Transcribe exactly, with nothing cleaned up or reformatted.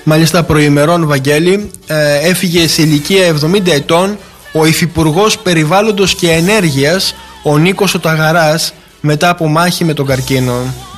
Μάλιστα προημερών, Βαγγέλη, ε, έφυγε σε ηλικία εβδομήντα ετών ο Υφυπουργός Περιβάλλοντος και Ενέργειας, ο Νίκος ο Ταγαράς, μετά από μάχη με τον καρκίνο.